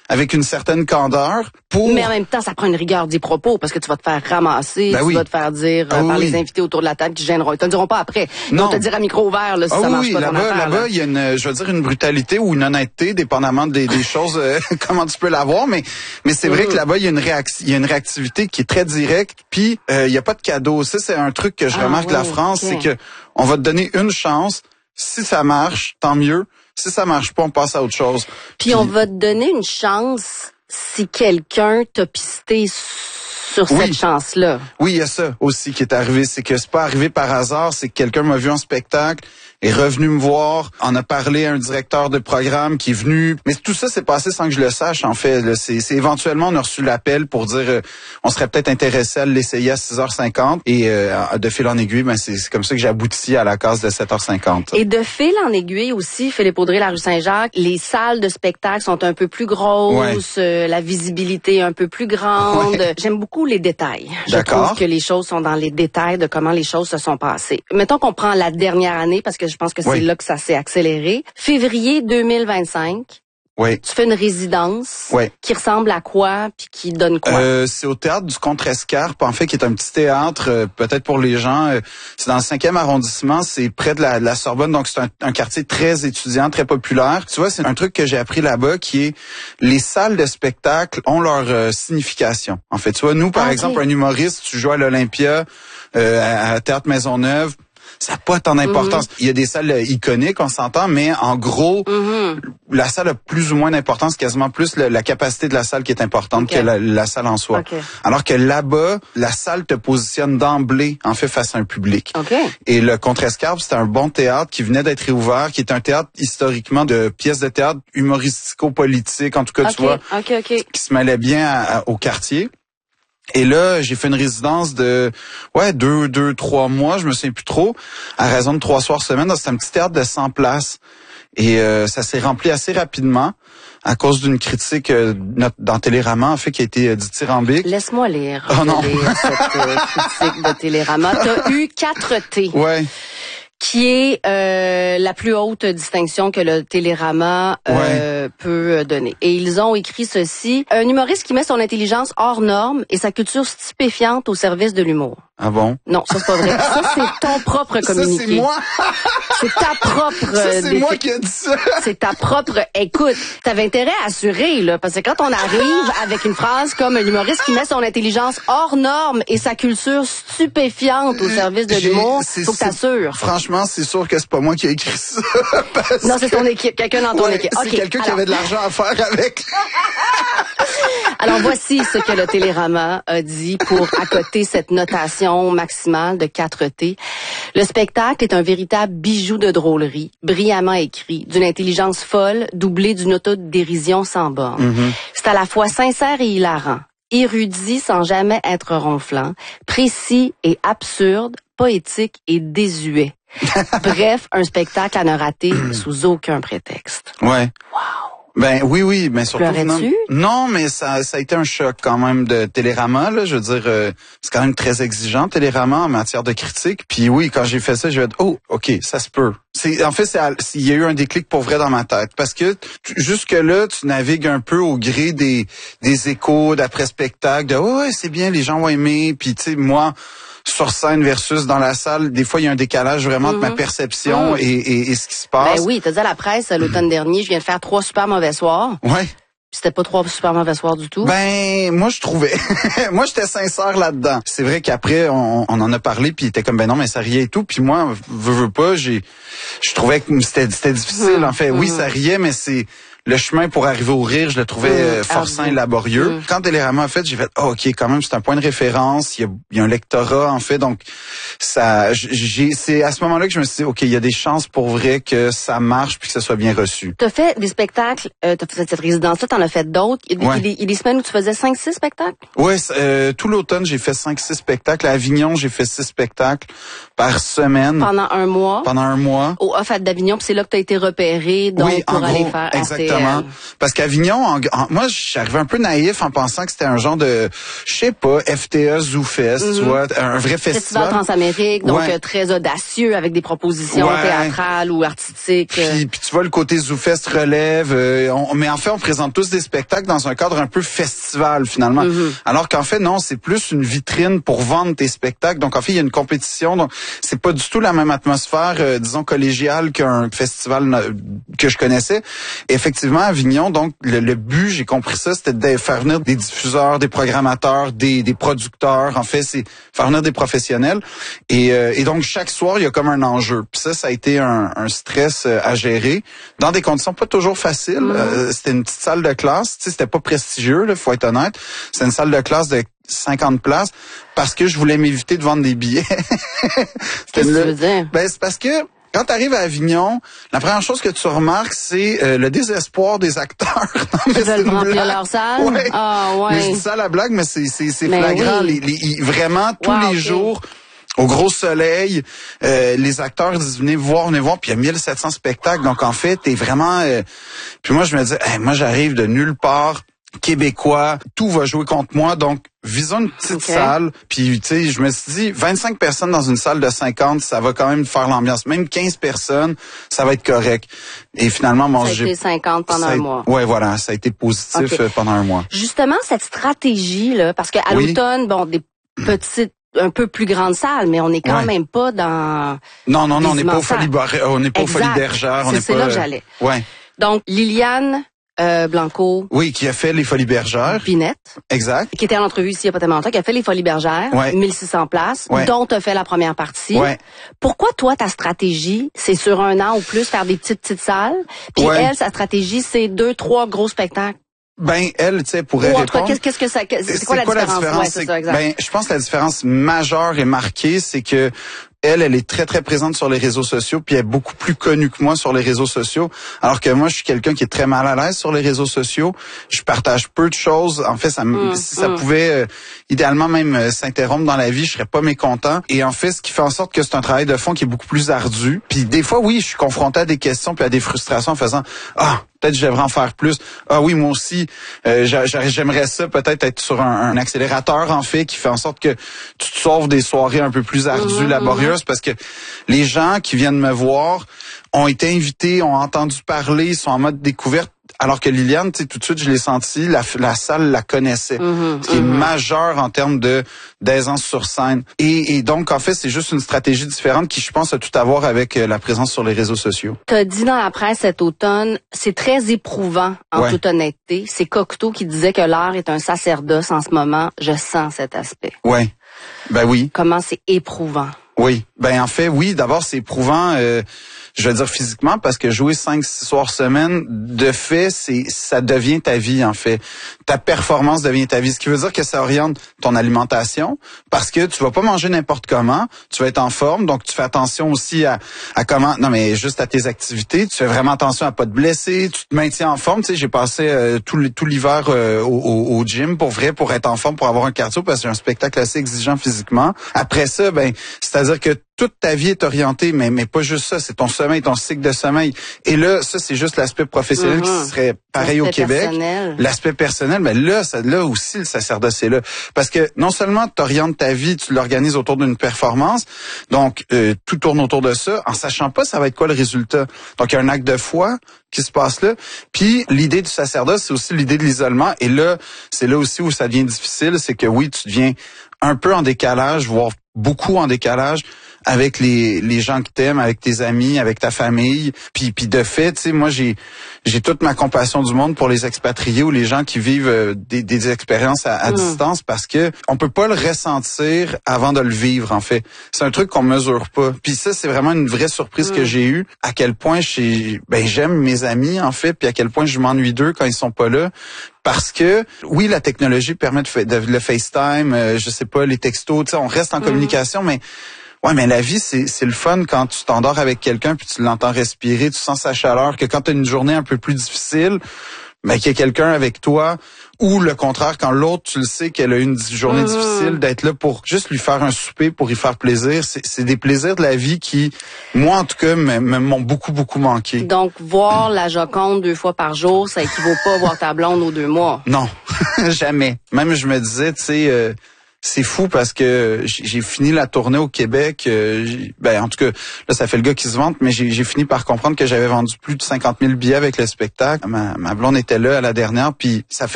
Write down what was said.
avec une certaine candeur pour... Mais en même temps, ça prend une rigueur des propos parce que tu vas te faire ramasser, Ben tu oui. vas te faire dire par les invités autour de la table qui gêneront. Ils te le diront pas après. Ils vont te dire à micro ouvert là, si ça marche pas ton affaire. Là-bas, il y a une brutalité ou une honnêteté, dépendamment des choses, comment tu peux l'avoir, mais c'est vrai que là-bas, il y a une réactivité qui est très directe, puis il y a pas de cadeau. Ça, c'est un truc que je remarque de la France, c'est que on va te donner une chance. Si ça marche, tant mieux. Si ça marche pas, on passe à autre chose. Puis on va te donner une chance si quelqu'un t'a pisté sur cette chance-là. Oui, il y a ça aussi qui est arrivé. C'est que c'est pas arrivé par hasard, c'est que quelqu'un m'a vu en spectacle, est revenu me voir, en a parlé à un directeur de programme qui est venu. Mais tout ça s'est passé sans que je le sache, en fait. Là, c'est éventuellement, on a reçu l'appel pour dire on serait peut-être intéressé à l'essayer à 6h50. Et de fil en aiguille, ben c'est comme ça que j'ai abouti à la case de 7h50. Et de fil en aiguille aussi, Philippe Audrey, la rue Saint-Jacques, les salles de spectacle sont un peu plus grosses, la visibilité est un peu plus grande. Ouais. J'aime beaucoup les détails. Je trouve que les choses sont dans les détails de comment les choses se sont passées. Mettons qu'on prend la dernière année, parce que je pense que c'est là que ça s'est accéléré. Février 2025. Oui. Tu fais une résidence qui ressemble à quoi puis qui donne quoi? C'est au théâtre du Contrescarpe, en fait, qui est un petit théâtre, peut-être pour les gens. C'est dans le 5e arrondissement, c'est près de la Sorbonne, donc c'est un quartier très étudiant, très populaire. Tu vois, c'est un truc que j'ai appris là-bas qui est les salles de spectacle ont leur signification. En fait, tu vois, nous, par exemple, un humoriste, tu joues à l'Olympia, à Théâtre Maisonneuve, ça n'a pas tant d'importance. Il y a des salles iconiques, on s'entend, mais en gros, la salle a plus ou moins d'importance, quasiment plus la capacité de la salle qui est importante que la salle en soi. Alors que là-bas, la salle te positionne d'emblée, en fait, face à un public. Et le Contrescarpe, c'était un bon théâtre qui venait d'être réouvert, qui est un théâtre historiquement de pièces de théâtre humoristico-politiques, en tout cas, tu vois, qui se mêlait bien au quartier. Et là, j'ai fait une résidence de 2-3 mois, je me souviens plus trop, à raison de 3 soirs semaine. C'était un petit théâtre de 100 places. Et ça s'est rempli assez rapidement à cause d'une critique dans Télérama, en fait, qui a été dithyrambique. Laisse-moi lire, cette critique de Télérama. T'as eu 4 T. Ouais. Qui est la plus haute distinction que le Télérama peut donner. Et ils ont écrit ceci: un humoriste qui met son intelligence hors norme et sa culture stupéfiante au service de l'humour. Ah bon? Non, ça c'est pas vrai. Ça c'est ton propre communiqué. Ça c'est moi. C'est ta propre... Ça c'est moi qui ai dit ça. C'est ta propre... Écoute, t'avais intérêt à assurer, là, parce que quand on arrive avec une phrase comme un humoriste qui met son intelligence hors norme et sa culture stupéfiante au service de l'humour, faut que t'assures. Franchement, c'est sûr que c'est pas moi qui ai écrit ça. Non, c'est ton équipe, quelqu'un dans ton équipe. C'est quelqu'un qui avait de l'argent à faire avec. Alors, voici ce que le Télérama a dit pour accoter cette notation maximale de 4 T. Le spectacle est un véritable bijou de drôlerie, brillamment écrit, d'une intelligence folle, doublée d'une autodérision sans borne. C'est à la fois sincère et hilarant, érudit sans jamais être ronflant, précis et absurde, poétique et désuet. Bref, un spectacle à ne rater sous aucun prétexte. Ouais. Wow. Ben oui, mais surtout non, mais ça a été un choc quand même de Télérama là, je veux dire c'est quand même très exigeant Télérama en matière de critique. Puis oui, quand j'ai fait ça, j'ai dit OK, ça se peut. En fait, il y a eu un déclic pour vrai dans ma tête parce que jusque là, tu navigues un peu au gré des échos d'après spectacle, de c'est bien, les gens vont aimer, puis tu sais moi sur scène versus dans la salle, des fois, il y a un décalage vraiment de ma perception et ce qui se passe. Ben oui, t'as dit à la presse l'automne dernier, je viens de faire 3 super mauvais soirs. Ouais. C'était pas 3 super mauvais soirs du tout. Ben, moi, je trouvais. Moi, j'étais sincère là-dedans. C'est vrai qu'après, on en a parlé, puis il était comme, ben non, mais ça riait et tout. Puis moi, veux pas, je trouvais que c'était difficile. En fait, oui, ça riait, mais le chemin pour arriver au rire, je le trouvais forçant et laborieux. Quand Télérama a fait, j'ai fait OK, quand même, c'est un point de référence. Il y a un lectorat, en fait. Donc, c'est à ce moment-là que je me suis dit, OK, il y a des chances pour vrai que ça marche puis que ça soit bien reçu. T'as fait des spectacles, t'as fait cette résidence-là, t'en as fait d'autres. Il y a des semaines où tu faisais 5-6 spectacles? Oui, tout l'automne, j'ai fait 5-6 spectacles. À Avignon, j'ai fait 6 spectacles par semaine. Pendant un mois? Pendant un mois. Au Off d'Avignon, puis c'est là que t'as été repéré, donc pour aller faire exactement. exactement. Parce qu'Avignon, moi, j'arrivais un peu naïf en pensant que c'était un genre de, je sais pas, FTA, ZooFest, tu vois, un vrai festival. Transamérique, donc très audacieux avec des propositions théâtrales ou artistiques. Puis tu vois, le côté ZooFest relève, mais en fait, on présente tous des spectacles dans un cadre un peu festival, finalement. Alors qu'en fait, non, c'est plus une vitrine pour vendre tes spectacles. Donc, en fait, il y a une compétition. Donc, c'est pas du tout la même atmosphère, disons, collégiale qu'un festival que je connaissais. Et effectivement, Avignon, donc, le but, j'ai compris ça, c'était de faire venir des diffuseurs, des programmateurs, des producteurs. En fait, c'est faire venir des professionnels. Et donc, chaque soir, il y a comme un enjeu. Puis ça a été un stress à gérer dans des conditions pas toujours faciles. C'était une petite salle de classe. Tu sais, c'était pas prestigieux, là, faut être honnête. C'était une salle de classe de 50 places parce que je voulais m'éviter de vendre des billets. Qu'est-ce que tu veux dire? Ben, c'est parce que quand tu arrives à Avignon, la première chose que tu remarques, c'est le désespoir des acteurs. Ils veulent remplir leur salle? Ouais. Ah, ouais. Mais je dis ça à la blague, mais c'est flagrant. Oui. Vraiment, tous les jours, au gros soleil, les acteurs disent venez voir, puis il y a 1700 spectacles. Donc, en fait, t'es vraiment... Puis moi, je me dis, moi, j'arrive de nulle part, québécois, tout va jouer contre moi, donc visons une petite salle. Puis, tu sais, je me suis dit, 25 personnes dans une salle de 50, ça va quand même faire l'ambiance. Même 15 personnes, ça va être correct. Et finalement, moi, j'ai... Ça a été 50 pendant un mois. Ouais, voilà, ça a été positif pendant un mois. Justement, cette stratégie-là, parce qu'à l'automne, bon, des petites un peu plus grande salle, mais on n'est quand même pas dans... Non, on n'est pas au Folie Bergère. C'est là que j'allais. Ouais. Donc, Liliane Blanco. Oui, qui a fait les Folies Bergères. Binette. Exact. Qui était en entrevue ici il n'y a pas tellement longtemps, qui a fait les Folies Bergères. 1600 places, dont tu as fait la première partie. Pourquoi toi, ta stratégie, c'est sur un an ou plus faire des petites salles? Puis elle, sa stratégie, c'est 2-3 gros spectacles. Ben, elle, tu sais, pourrait répondre. Qu'est-ce que ça, c'est quoi la différence? Ouais, c'est ça, exact. Ben, je pense que la différence majeure et marquée, c'est que elle est très, très présente sur les réseaux sociaux, puis elle est beaucoup plus connue que moi sur les réseaux sociaux, alors que moi, je suis quelqu'un qui est très mal à l'aise sur les réseaux sociaux. Je partage peu de choses. En fait, si ça pouvait idéalement même s'interrompre dans la vie, je serais pas mécontent. Et en fait, ce qui fait en sorte que c'est un travail de fond qui est beaucoup plus ardu. Puis des fois, oui, je suis confronté à des questions puis à des frustrations en faisant « Ah, peut-être je devrais en faire plus. Ah oui, moi aussi, j'aimerais ça peut-être être sur un accélérateur, en fait, qui fait en sorte que tu te sauves des soirées un peu plus ardues, laborieuses, parce que les gens qui viennent me voir ont été invités, ont entendu parler, sont en mode découverte. Alors que Liliane, tu sais, tout de suite, je l'ai senti, la salle la connaissait. Ce qui est majeur en termes d'aisance sur scène. Et donc, en fait, c'est juste une stratégie différente qui, je pense, a tout à voir avec la présence sur les réseaux sociaux. Tu as dit dans la presse cet automne, c'est très éprouvant, en toute honnêteté. C'est Cocteau qui disait que l'art est un sacerdoce en ce moment. Je sens cet aspect. Ouais. Ben oui. Comment c'est éprouvant? Oui. Ben, en fait, oui. D'abord, c'est éprouvant, je veux dire physiquement, parce que jouer 5-6 soirs semaine, de fait, ça devient ta vie, en fait. Ta performance devient ta vie. Ce qui veut dire que ça oriente ton alimentation, parce que tu vas pas manger n'importe comment, tu vas être en forme, donc tu fais attention aussi à comment, non mais juste à tes activités, tu fais vraiment attention à pas te blesser, tu te maintiens en forme. Tu sais, j'ai passé tout l'hiver au gym pour vrai, pour être en forme, pour avoir un cardio, parce que c'est un spectacle assez exigeant physiquement. Après ça, ben, c'est-à-dire que toute ta vie est orientée, mais pas juste ça, c'est ton sommeil, ton cycle de sommeil. Et là, ça, c'est juste l'aspect professionnel qui serait pareil au Québec. L'aspect personnel, mais là aussi, le sacerdoce est là. Parce que non seulement tu orientes ta vie, tu l'organises autour d'une performance, donc tout tourne autour de ça, en sachant pas ça va être quoi le résultat. Donc, il y a un acte de foi qui se passe là. Puis, l'idée du sacerdoce, c'est aussi l'idée de l'isolement. Et là, c'est là aussi où ça devient difficile, c'est que oui, tu deviens un peu en décalage, voire beaucoup en décalage avec les gens que t'aimes, avec tes amis, avec ta famille. Puis de fait, tu sais, moi j'ai toute ma compassion du monde pour les expatriés ou les gens qui vivent des expériences à distance, parce que on peut pas le ressentir avant de le vivre, en fait. C'est un truc qu'on mesure pas. Puis ça, c'est vraiment une vraie surprise que j'ai eue, à quel point j'aime mes amis, en fait, puis à quel point je m'ennuie d'eux quand ils sont pas là. Parce que, oui, la technologie permet de le FaceTime, je sais pas, les textos, tu sais, on reste en communication, mais la vie, c'est le fun quand tu t'endors avec quelqu'un puis tu l'entends respirer, tu sens sa chaleur, que quand tu as une journée un peu plus difficile, qu'il y a quelqu'un avec toi, ou le contraire, quand l'autre, tu le sais qu'elle a eu une journée difficile, d'être là pour juste lui faire un souper, pour y faire plaisir. C'est des plaisirs de la vie qui, moi en tout cas, m'ont beaucoup, beaucoup manqué. Donc, voir la Joconde 2 fois par jour, ça équivaut pas à voir ta blonde aux 2 mois. Non, jamais. Même je me disais, tu sais... c'est fou parce que j'ai fini la tournée au Québec. En tout cas, là, ça fait le gars qui se vante, mais j'ai fini par comprendre que j'avais vendu plus de 50 000 billets avec le spectacle. Ma blonde était là à la dernière, puis ça fait